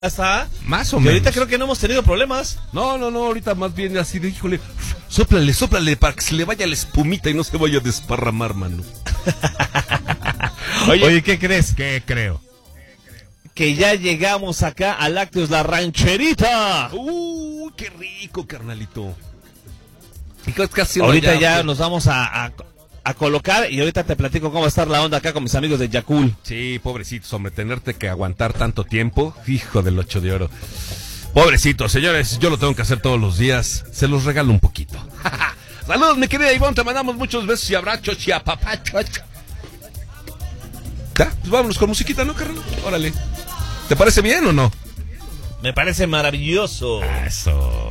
Está. Más o Y menos. ahorita creo que no hemos tenido problemas. No, ahorita más bien así de, híjole, sóplale para que se le vaya la espumita y no se vaya a desparramar, mano. Oye, ¿qué crees? ¿Qué creo? Que ya llegamos acá a Lácteos La Rancherita. Qué rico, carnalito. Y casi ahorita ya nos vamos a colocar y ahorita te platico cómo va a estar la onda acá con mis amigos de Yakul. Sí, pobrecitos, hombre, tenerte que aguantar tanto tiempo, hijo del 8 de oro. Pobrecitos, señores, yo lo tengo que hacer todos los días, se los regalo un poquito. Saludos, mi querida Ivonne, te mandamos muchos besos y abrazos y apapachos. ¿Ya? Pues vámonos con musiquita, ¿no, carnal? Órale. ¿Te parece bien o no? Me parece maravilloso. Eso.